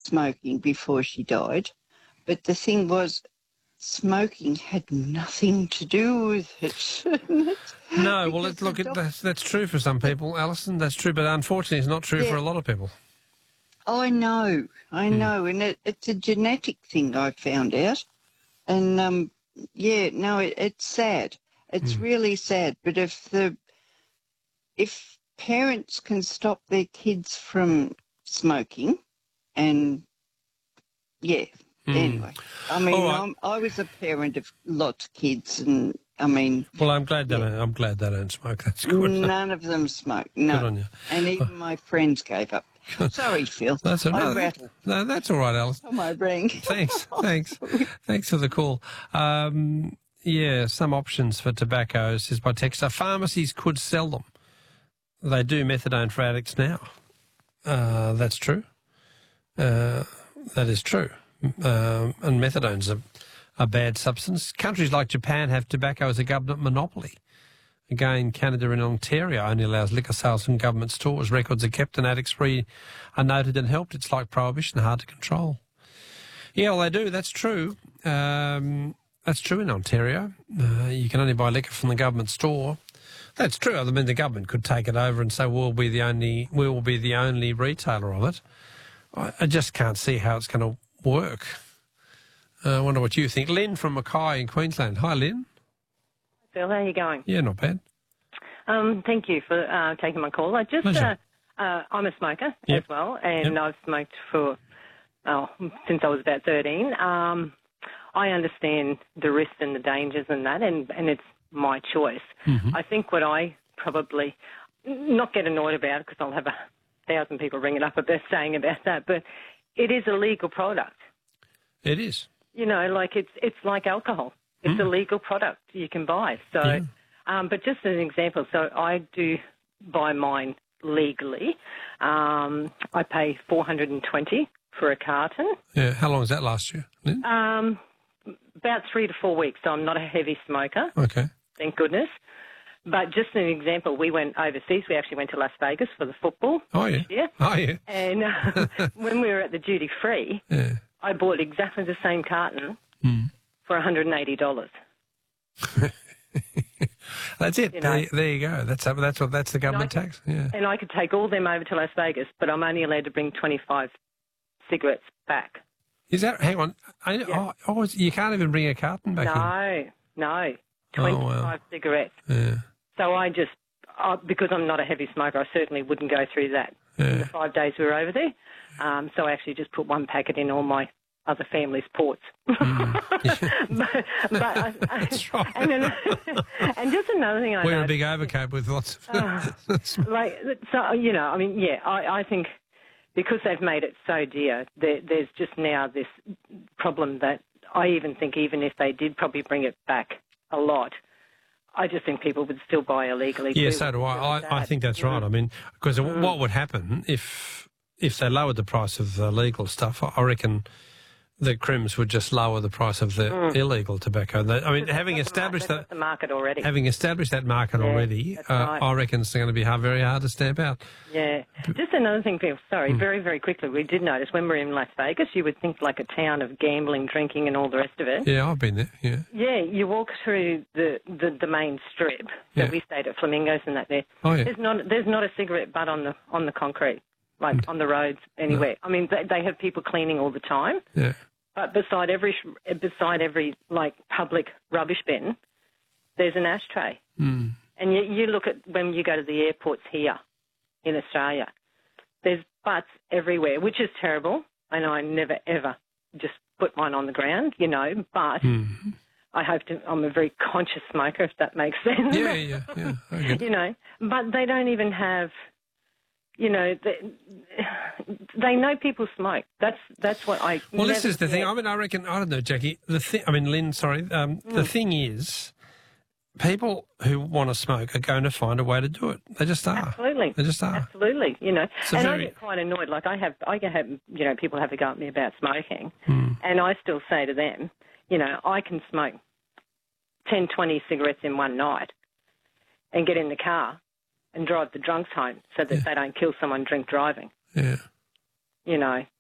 smoking before she died, but the thing was, smoking had nothing to do with it. No, well, that's true for some people, Alison. That's true, but unfortunately, it's not true for a lot of people. I know, and it's a genetic thing, I found out. And, it's sad. It's really sad. But if parents can stop their kids from smoking and, anyway. I mean, I was a parent of lots of kids and, I mean... Well, I'm glad they don't smoke. That's good. None of them smoke, no. Good on you. And even my friends gave up. Sorry, Phil. That's all right. No, that's all right, Alice. On my brain. Thanks for the call. Some options for tobacco is by text. Pharmacies could sell them. They do methadone for addicts now. That's true. That is true. And methadone's a bad substance. Countries like Japan have tobacco as a government monopoly. Again, Canada and Ontario only allows liquor sales from government stores. Records are kept and addicts-free are noted and helped. It's like prohibition, hard to control. Yeah, well, they do. That's true. That's true in Ontario. You can only buy liquor from the government store. That's true. I mean, the government could take it over and say, we will be the only retailer of it. I just can't see how it's going to work. I wonder what you think. Lynn from Mackay in Queensland. Hi, Lynn. Phil, how are you going? Yeah, not bad. Thank you for taking my call. I'm a smoker as well, and I've smoked since I was about 13. I understand the risks and the dangers and that, and it's my choice. Mm-hmm. I think what I probably not get annoyed about, because I'll have 1,000 people ringing up about saying about that, but it is a legal product. It is. You know, like it's like alcohol. It's a legal product you can buy. So, but just as an example, so I do buy mine legally. I pay $420 for a carton. Yeah. How long does that last you, Lynn? About 3 to 4 weeks. So I'm not a heavy smoker. Okay. Thank goodness. But just an example, we went overseas. We actually went to Las Vegas for the football. Oh, yeah. This year. Oh, yeah. And when we were at the duty-free, I bought exactly the same carton for $180. That's it. You know? There you go. That's the government tax. Yeah. And I could take all them over to Las Vegas, but I'm only allowed to bring 25 cigarettes back. Is that? Hang on. You can't even bring a carton back in? No. 25 cigarettes. Yeah. So because I'm not a heavy smoker, I certainly wouldn't go through that in the 5 days we were over there. So I actually just put one packet in all my other family's ports. That's right. And just another thing I wear a big overcoat with lots of... I think because they've made it so dear, there's just now this problem that I even think even if they did probably bring it back a lot, I just think people would still buy illegally. Yeah, so do I. I think that's right. I mean, because what would happen if they lowered the price of the legal stuff, I reckon the Crims would just lower the price of the illegal tobacco. Having established the market already. Having established that market already, right. I reckon it's going to be very hard to stamp out. Yeah. Just another thing, Phil, sorry, very, very quickly, we did notice when we were in Las Vegas, you would think like a town of gambling, drinking and all the rest of it. Yeah, I've been there, yeah. Yeah, you walk through the main strip, so we stayed at Flamingos and that there. Oh, yeah. There's not a cigarette butt on the concrete, like on the roads, anywhere. No. I mean, they have people cleaning all the time. Yeah. But beside every like public rubbish bin, there's an ashtray. And you look at when you go to the airports here in Australia, there's butts everywhere, which is terrible. And I never ever just put mine on the ground, But I hope I'm a very conscious smoker, if that makes sense. Yeah. Okay. But they don't even have. They know people smoke. That's what I. Well, this is the thing. I mean, I reckon. I don't know, Jackie. Lynn. Sorry. The thing is, people who want to smoke are going to find a way to do it. They just are. Absolutely. They just are. Absolutely. I get quite annoyed. Like I have. People have a go at me about smoking, and I still say to them, I can smoke 10, 20 cigarettes in one night, and get in the car and drive the drunks home so that they don't kill someone drink driving. Yeah.